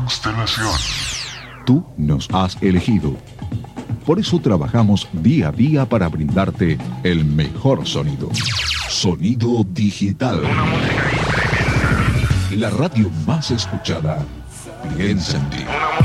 constelación. Tú nos has elegido. Por eso trabajamos día a día para brindarte el mejor sonido. Sonido digital. Una música ahí tremenda. La radio más escuchada. Piensa en ti. Una